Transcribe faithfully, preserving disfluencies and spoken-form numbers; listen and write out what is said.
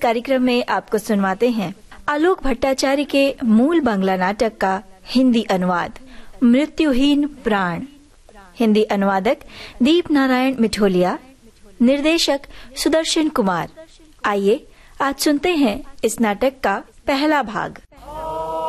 कार्यक्रम में आपको सुनवाते हैं आलोक भट्टाचार्य के मूल बांग्ला नाटक का हिंदी अनुवाद मृत्युहीन प्राण। हिंदी अनुवादक दीप नारायण मिठोलिया, निर्देशक सुदर्शन कुमार। आइए आज सुनते हैं इस नाटक का पहला भाग।